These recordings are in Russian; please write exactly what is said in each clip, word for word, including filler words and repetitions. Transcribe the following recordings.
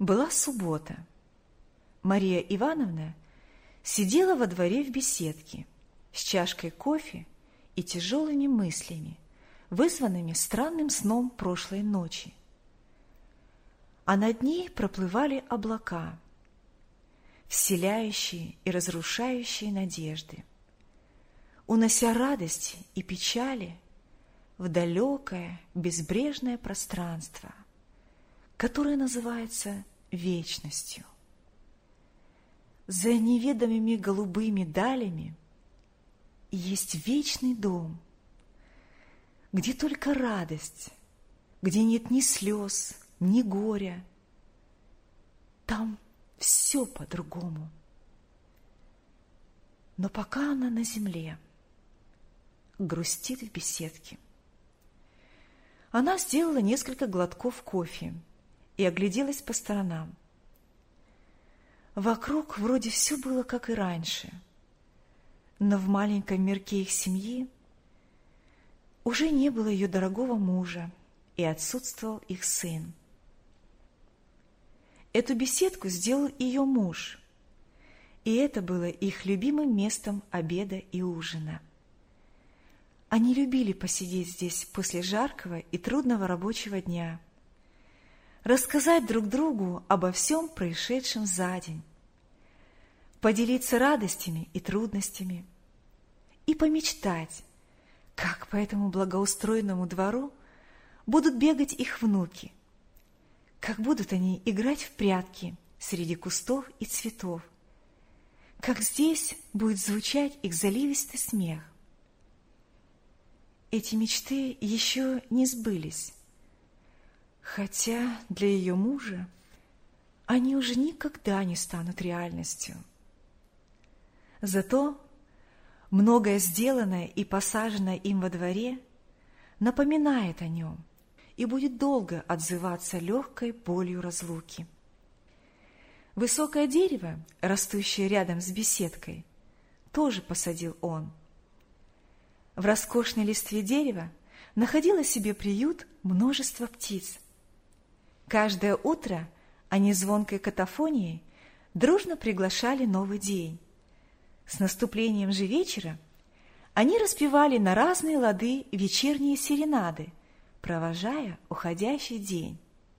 Была суббота. Мария Ивановна сидела во дворе в беседке с чашкой кофе и тяжелыми мыслями, вызванными странным сном прошлой ночи. А над ней проплывали облака, вселяющие и разрушающие надежды, унося радости и печали в далекое безбрежное пространство, которое называется вечностью. За неведомыми голубыми далями есть вечный дом, где только радость, где нет ни слез, ни горя. Там все по-другому. Но пока она на земле, грустит в беседке. Она сделала несколько глотков кофе и огляделась по сторонам. Вокруг вроде все было, как и раньше, но в маленьком мирке их семьи уже не было ее дорогого мужа, и отсутствовал их сын. Эту беседку сделал ее муж, и это было их любимым местом обеда и ужина. Они любили посидеть здесь после жаркого и трудного рабочего дня, рассказать друг другу обо всем происшедшем за день, поделиться радостями и трудностями и помечтать, как по этому благоустроенному двору будут бегать их внуки, как будут они играть в прятки среди кустов и цветов, как здесь будет звучать их заливистый смех. Эти мечты еще не сбылись, хотя для ее мужа они уже никогда не станут реальностью. Зато многое сделанное и посаженное им во дворе напоминает о нем и будет долго отзываться легкой болью разлуки. Высокое дерево, растущее рядом с беседкой, тоже посадил он. В роскошной листве дерева находило себе приют множество птиц. Каждое утро они звонкой катафонией дружно приглашали новый день. С наступлением же вечера они распевали на разные лады вечерние серенады, провожая уходящий день.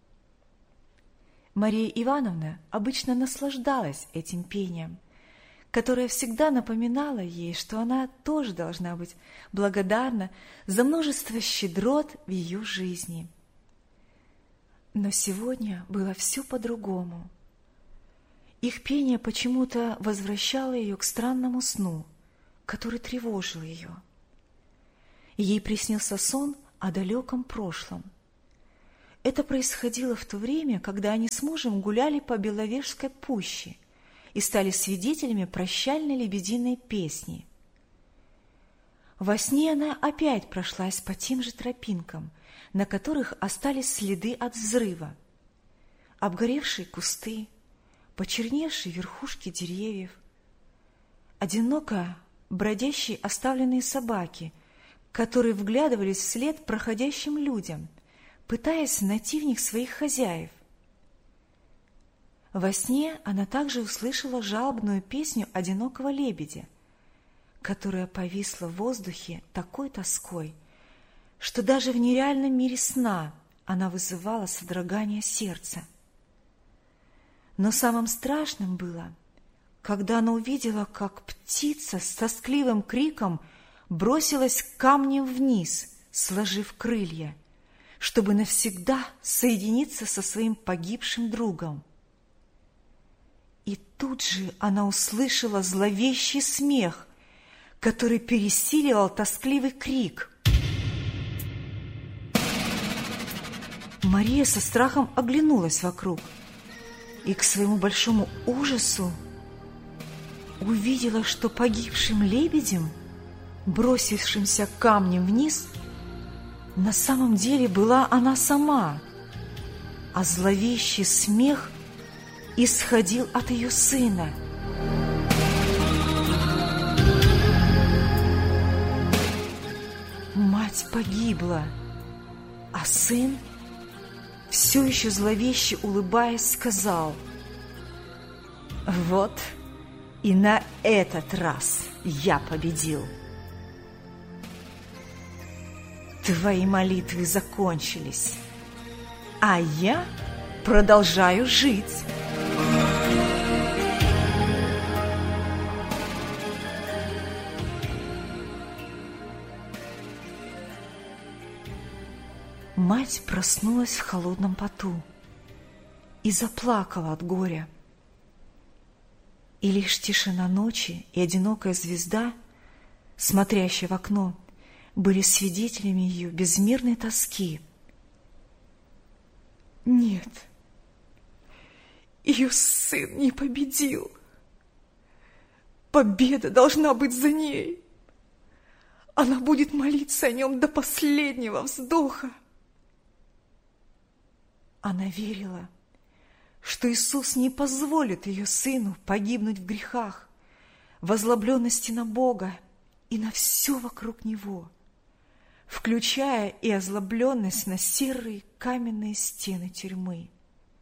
Мария Ивановна обычно наслаждалась этим пением, которое всегда напоминало ей, что она тоже должна быть благодарна за множество щедрот в ее жизни. Но сегодня было все по-другому. Их пение почему-то возвращало ее к странному сну, который тревожил ее. Ей приснился сон о далеком прошлом. Это происходило в то время, когда они с мужем гуляли по Беловежской пуще и стали свидетелями прощальной лебединой песни. Во сне она опять прошлась по тем же тропинкам, на которых остались следы от взрыва. Обгоревшие кусты, почерневшие верхушки деревьев, одиноко бродящие оставленные собаки, которые вглядывались вслед проходящим людям, пытаясь найти в них своих хозяев. Во сне она также услышала жалобную песню одинокого лебедя, которая повисла в воздухе такой тоской, что даже в нереальном мире сна она вызывала содрогание сердца. Но самым страшным было, когда она увидела, как птица с тоскливым криком бросилась камнем вниз, сложив крылья, чтобы навсегда соединиться со своим погибшим другом. И тут же она услышала зловещий смех, который пересиливал тоскливый крик. Мария со страхом оглянулась вокруг и к своему большому ужасу увидела, что погибшим лебедем, бросившимся камнем вниз, на самом деле была она сама, а зловещий смех исходил от ее сына. Мать погибла, а сын все еще зловеще улыбаясь, сказал: «Вот и на этот раз я победил. Твои молитвы закончились, а я продолжаю жить». Мать проснулась в холодном поту и заплакала от горя. И лишь тишина ночи и одинокая звезда, смотрящая в окно, были свидетелями ее безмерной тоски. Нет, ее сын не победил. Победа должна быть за ней. Она будет молиться о нем до последнего вздоха. Она верила, что Иисус не позволит ее сыну погибнуть в грехах, в озлобленности на Бога и на все вокруг него, включая и озлобленность на серые каменные стены тюрьмы.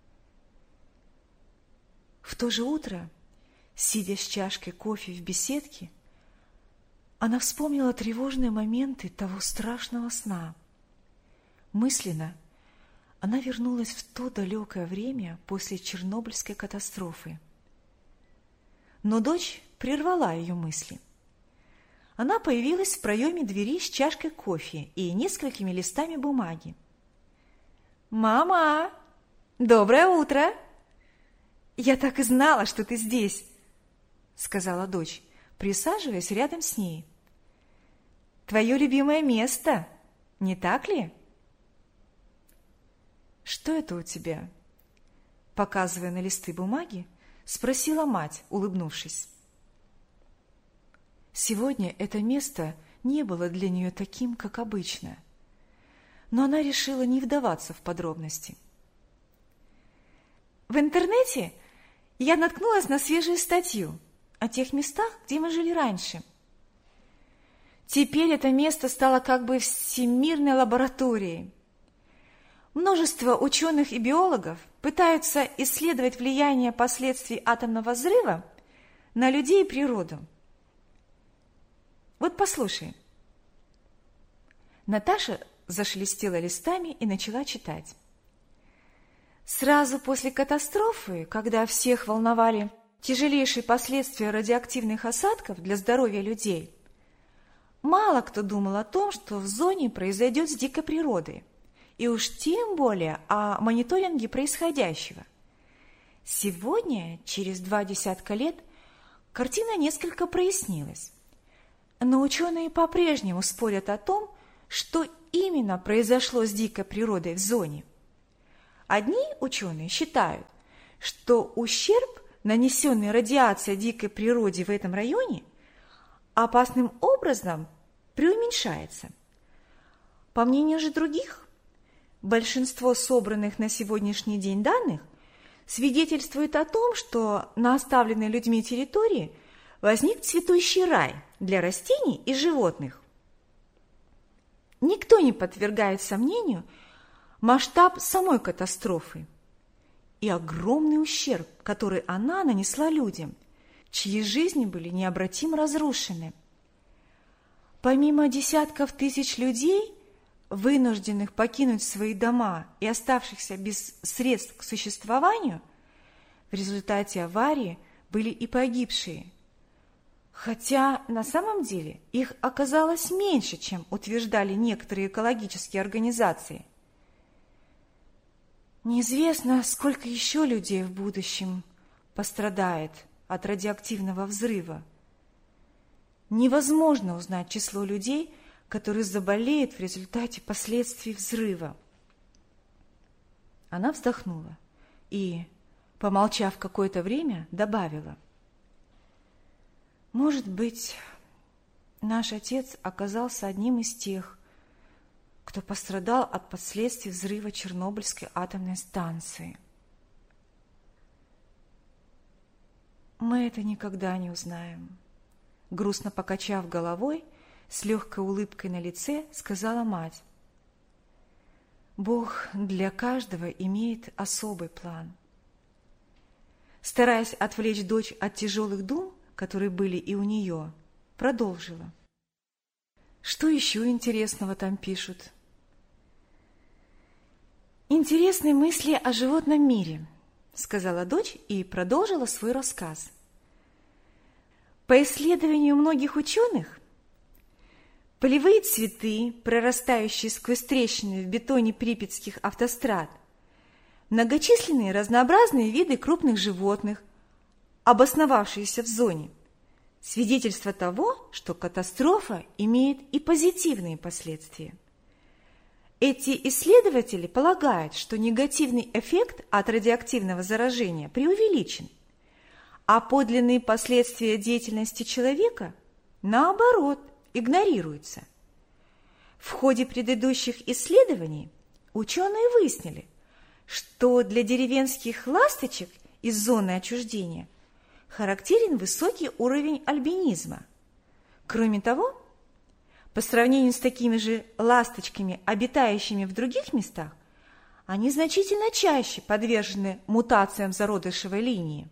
В то же утро, сидя с чашкой кофе в беседке, она вспомнила тревожные моменты того страшного сна. Мысленно она вернулась в то далекое время после Чернобыльской катастрофы. Но дочь прервала ее мысли. Она появилась в проеме двери с чашкой кофе и несколькими листами бумаги. «Мама, доброе утро! Я так и знала, что ты здесь!» — сказала дочь, присаживаясь рядом с ней. «Твое любимое место, не так ли?» «Что это у тебя?» Показывая на листы бумаги, спросила мать, улыбнувшись. Сегодня это место не было для нее таким, как обычно, но она решила не вдаваться в подробности. В интернете я наткнулась на свежую статью о тех местах, где мы жили раньше. Теперь это место стало как бы всемирной лабораторией. Множество ученых и биологов пытаются исследовать влияние последствий атомного взрыва на людей и природу. Вот послушай. Наташа зашелестела листами и начала читать. Сразу после катастрофы, когда всех волновали тяжелейшие последствия радиоактивных осадков для здоровья людей, мало кто думал о том, что в зоне произойдет с дикой природой, и уж тем более о мониторинге происходящего. Сегодня, через два десятка лет, картина несколько прояснилась. Но ученые по-прежнему спорят о том, что именно произошло с дикой природой в зоне. Одни ученые считают, что ущерб, нанесенный радиацией дикой природе в этом районе, опасным образом преуменьшается. По мнению же других, большинство собранных на сегодняшний день данных свидетельствует о том, что на оставленной людьми территории возник цветущий рай для растений и животных. Никто не подвергает сомнению масштаб самой катастрофы и огромный ущерб, который она нанесла людям, чьи жизни были необратимо разрушены. Помимо десятков тысяч людей, вынужденных покинуть свои дома и оставшихся без средств к существованию, в результате аварии были и погибшие. Хотя на самом деле их оказалось меньше, чем утверждали некоторые экологические организации. Неизвестно, сколько еще людей в будущем пострадает от радиоактивного взрыва. Невозможно узнать число людей, которые заболеют в результате последствий взрыва. Она вздохнула и, помолчав какое-то время, добавила: «Может быть, наш отец оказался одним из тех, кто пострадал от последствий взрыва Чернобыльской атомной станции. Мы это никогда не узнаем», — грустно покачав головой, с легкой улыбкой на лице сказала мать. Бог для каждого имеет особый план. Стараясь отвлечь дочь от тяжелых дум, которые были и у нее, продолжила. Что еще интересного там пишут? «Интересные мысли о животном мире», — сказала дочь и продолжила свой рассказ. По исследованию многих ученых, полевые цветы, прорастающие сквозь трещины в бетоне припятских автострад, многочисленные разнообразные виды крупных животных, обосновавшиеся в зоне, свидетельство того, что катастрофа имеет и позитивные последствия. Эти исследователи полагают, что негативный эффект от радиоактивного заражения преувеличен, а подлинные последствия деятельности человека, наоборот, игнорируются. В ходе предыдущих исследований ученые выяснили, что для деревенских ласточек из зоны отчуждения характерен высокий уровень альбинизма. Кроме того, по сравнению с такими же ласточками, обитающими в других местах, они значительно чаще подвержены мутациям зародышевой линии.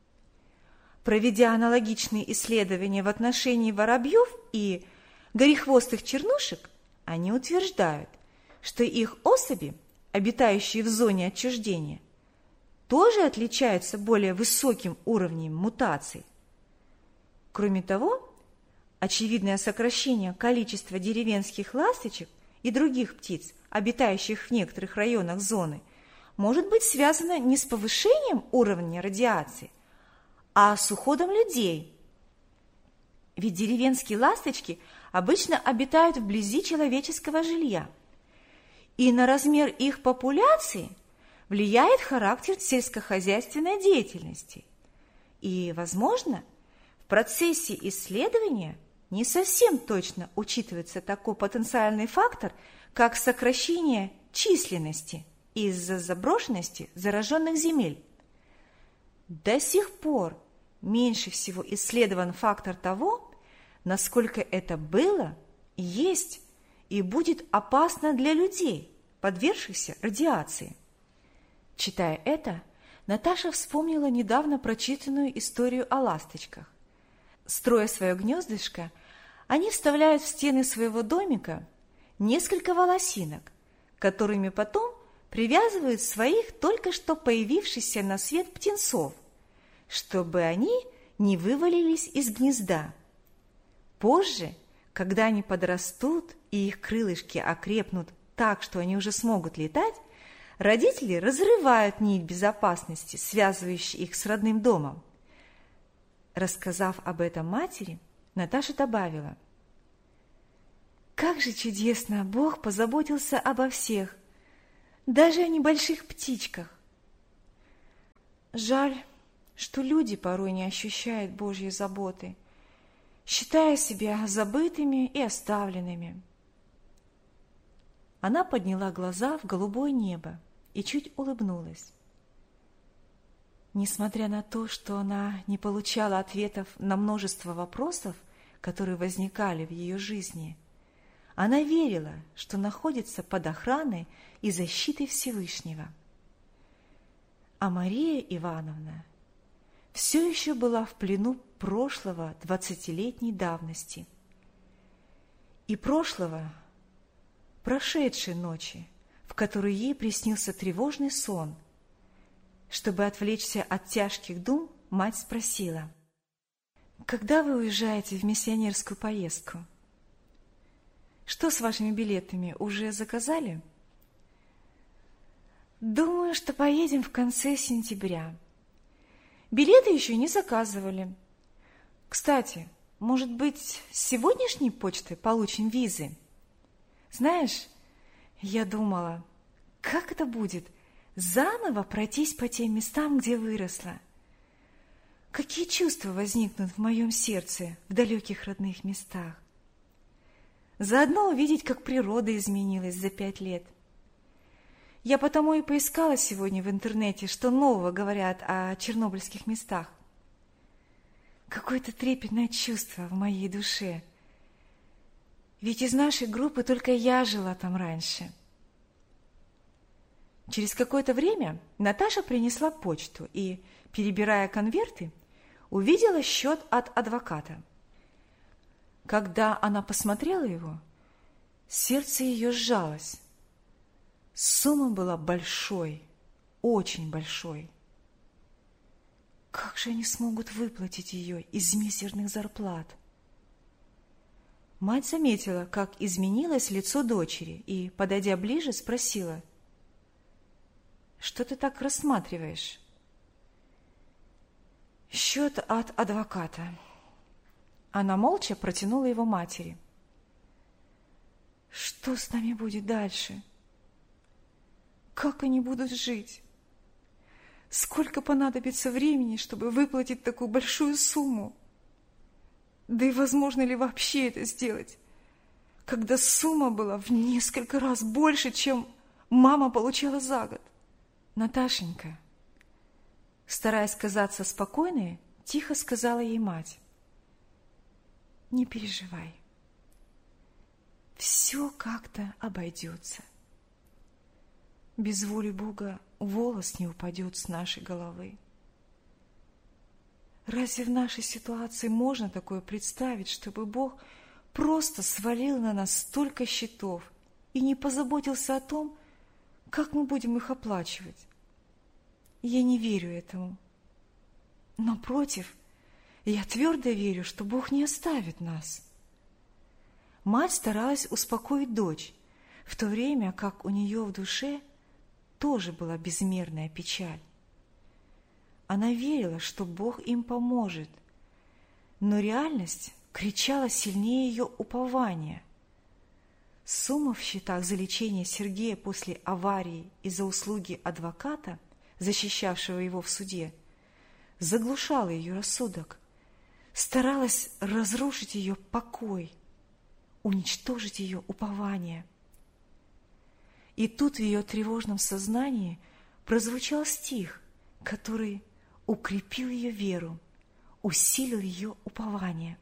Проведя аналогичные исследования в отношении воробьев и горехвостых чернушек, они утверждают, что их особи, обитающие в зоне отчуждения, тоже отличаются более высоким уровнем мутаций. Кроме того, очевидное сокращение количества деревенских ласточек и других птиц, обитающих в некоторых районах зоны, может быть связано не с повышением уровня радиации, а с уходом людей. Ведь деревенские ласточки обычно обитают вблизи человеческого жилья, и на размер их популяции влияет характер сельскохозяйственной деятельности. И, возможно, в процессе исследования не совсем точно учитывается такой потенциальный фактор, как сокращение численности из-за заброшенности зараженных земель. До сих пор меньше всего исследован фактор того, насколько это было, есть и будет опасно для людей, подвергшихся радиации. Читая это, Наташа вспомнила недавно прочитанную историю о ласточках. Строя свое гнездышко, они вставляют в стены своего домика несколько волосинок, которыми потом привязывают своих только что появившихся на свет птенцов, чтобы они не вывалились из гнезда. Позже, когда они подрастут и их крылышки окрепнут так, что они уже смогут летать, родители разрывают нить безопасности, связывающую их с родным домом. Рассказав об этом матери, Наташа добавила: «Как же чудесно Бог позаботился обо всех, даже о небольших птичках. Жаль, что люди порой не ощущают Божьей заботы, считая себя забытыми и оставленными». Она подняла глаза в голубое небо и чуть улыбнулась. Несмотря на то, что она не получала ответов на множество вопросов, которые возникали в ее жизни, она верила, что находится под охраной и защитой Всевышнего. А Мария Ивановна все еще была в плену прошлого двадцатилетней давности и прошлого прошедшей ночи, в которой ей приснился тревожный сон. Чтобы отвлечься от тяжких дум, мать спросила: «Когда вы уезжаете в миссионерскую поездку? Что с вашими билетами, уже заказали?» «Думаю, что поедем в конце сентября. Билеты еще не заказывали. Кстати, может быть, с сегодняшней почты получим визы? Знаешь, я думала, как это будет заново пройтись по тем местам, где выросла. Какие чувства возникнут в моем сердце в далеких родных местах? Заодно увидеть, как природа изменилась за пять лет. Я потому и поискала сегодня в интернете, что нового говорят о чернобыльских местах. Какое-то трепетное чувство в моей душе. Ведь из нашей группы только я жила там раньше. Через какое-то время Наташа принесла почту и, перебирая конверты, увидела счет от адвоката. Когда она посмотрела его, сердце ее сжалось. Сумма была большой, очень большой. Как же они смогут выплатить ее из мизерных зарплат? Мать заметила, как изменилось лицо дочери, и, подойдя ближе, спросила: «Что ты так рассматриваешь?» «Счет от адвоката». Она молча протянула его матери. «Что с нами будет дальше? Как они будут жить? Сколько понадобится времени, чтобы выплатить такую большую сумму? Да и возможно ли вообще это сделать, когда сумма была в несколько раз больше, чем мама получала за год?» «Наташенька», стараясь казаться спокойной, тихо сказала ей мать: «Не переживай, все как-то обойдется. Без воли Бога волос не упадет с нашей головы. Разве в нашей ситуации можно такое представить, чтобы Бог просто свалил на нас столько счетов и не позаботился о том, как мы будем их оплачивать? Я не верю этому. Напротив, я твердо верю, что Бог не оставит нас». Мать старалась успокоить дочь, в то время как у нее в душе тоже была безмерная печаль. Она верила, что Бог им поможет, но реальность кричала сильнее ее упования. Сумма в счетах за лечение Сергея после аварии и за услуги адвоката, защищавшего его в суде, заглушала ее рассудок, старалась разрушить ее покой, уничтожить ее упование. И тут в ее тревожном сознании прозвучал стих, который укрепил ее веру, усилил ее упование.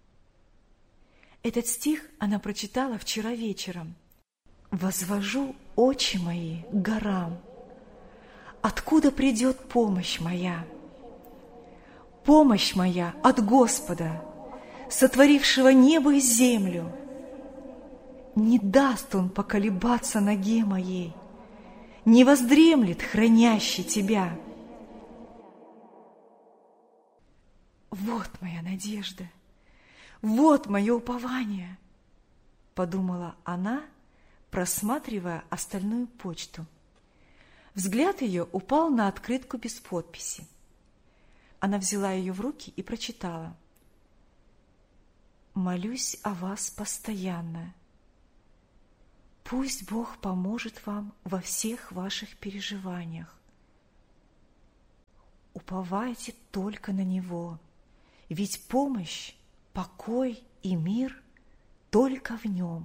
Этот стих она прочитала вчера вечером. «Возвожу очи мои к горам. Откуда придет помощь моя? Помощь моя от Господа, сотворившего небо и землю. Не даст Он поколебаться ноге моей, не воздремлет хранящий тебя». «Вот моя надежда, вот мое упование», — подумала она, просматривая остальную почту. Взгляд ее упал на открытку без подписи. Она взяла ее в руки и прочитала: «Молюсь о вас постоянно. Пусть Бог поможет вам во всех ваших переживаниях. Уповайте только на Него, ведь помощь, покой и мир только в Нем».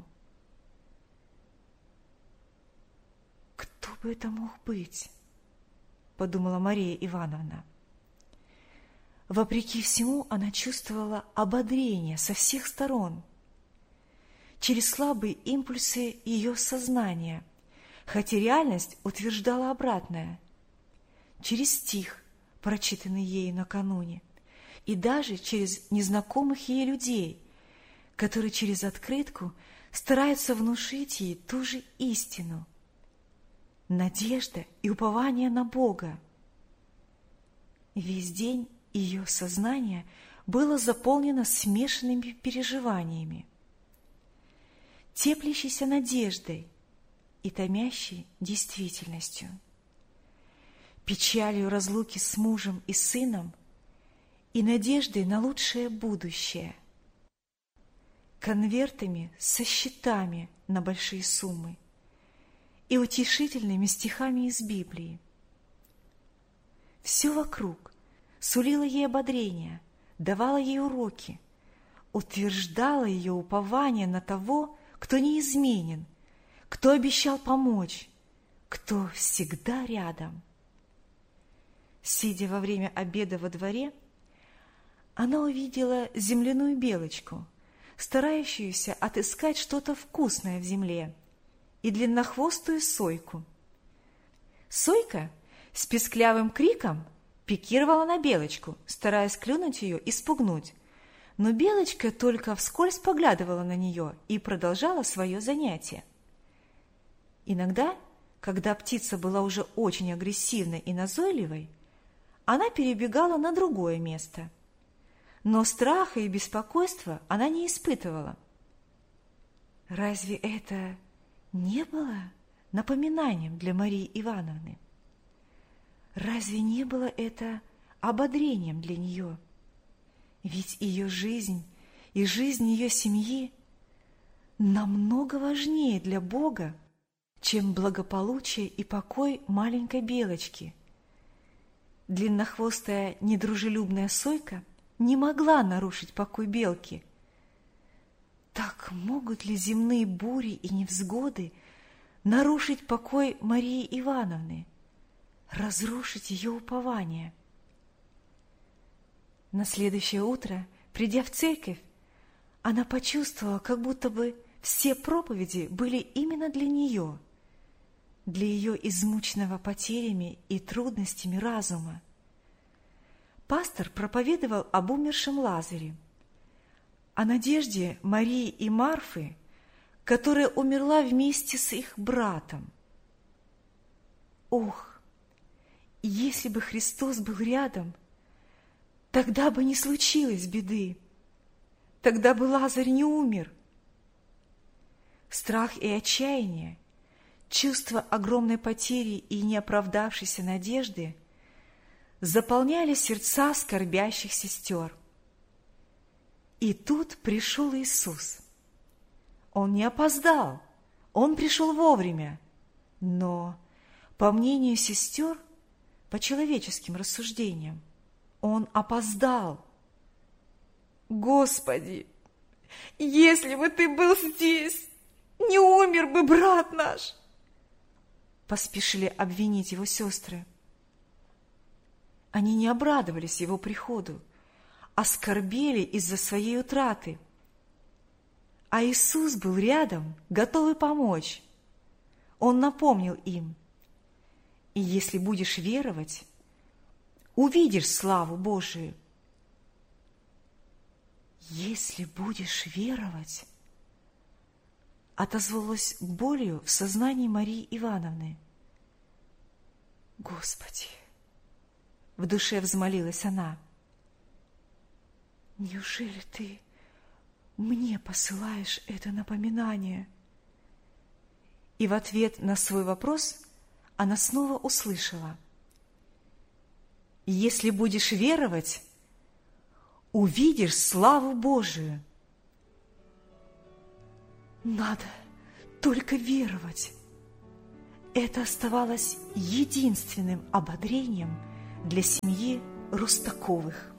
«Кто бы это мог быть?» – подумала Мария Ивановна. Вопреки всему, она чувствовала ободрение со всех сторон, через слабые импульсы ее сознания, хотя реальность утверждала обратное, через стих, прочитанный ею накануне, и даже через незнакомых ей людей, которые через открытку стараются внушить ей ту же истину. Надежда и упование на Бога. Весь день ее сознание было заполнено смешанными переживаниями, теплящейся надеждой и томящей действительностью, печалью разлуки с мужем и сыном и надеждой на лучшее будущее, конвертами со счетами на большие суммы и утешительными стихами из Библии. Все вокруг сулило ей ободрение, давало ей уроки, утверждало ее упование на того, кто неизменен, кто обещал помочь, кто всегда рядом. Сидя во время обеда во дворе, она увидела земляную белочку, старающуюся отыскать что-то вкусное в земле, и длиннохвостую сойку. Сойка с писклявым криком пикировала на Белочку, стараясь клюнуть ее и спугнуть. Но Белочка только вскользь поглядывала на нее и продолжала свое занятие. Иногда, когда птица была уже очень агрессивной и назойливой, она перебегала на другое место. Но страха и беспокойства она не испытывала. Разве это не было напоминанием для Марии Ивановны? Разве не было это ободрением для нее? Ведь ее жизнь и жизнь ее семьи намного важнее для Бога, чем благополучие и покой маленькой Белочки. Длиннохвостая недружелюбная сойка не могла нарушить покой белки. Так могут ли земные бури и невзгоды нарушить покой Марии Ивановны, разрушить ее упование? На следующее утро, придя в церковь, она почувствовала, как будто бы все проповеди были именно для нее, для ее измученного потерями и трудностями разума. Пастор проповедовал об умершем Лазаре, о надежде Марии и Марфы, которая умерла вместе с их братом. Ох, если бы Христос был рядом, тогда бы не случилось беды, тогда бы Лазарь не умер. Страх и отчаяние, чувство огромной потери и неоправдавшейся надежды заполняли сердца скорбящих сестер. И тут пришел Иисус. Он не опоздал, Он пришел вовремя, но, по мнению сестер, по человеческим рассуждениям, Он опоздал. «Господи, если бы Ты был здесь, не умер бы брат наш!» Поспешили обвинить его сестры. Они не обрадовались его приходу, а скорбели из-за своей утраты. А Иисус был рядом, готовый помочь. Он напомнил им: «И если будешь веровать, увидишь славу Божию». «Если будешь веровать», отозвалось болью в сознании Марии Ивановны. «Господи!» — в душе взмолилась она. «Неужели Ты мне посылаешь это напоминание?» И в ответ на свой вопрос она снова услышала: «Если будешь веровать, увидишь славу Божию». Надо только веровать. Это оставалось единственным ободрением для семьи Рустаковых.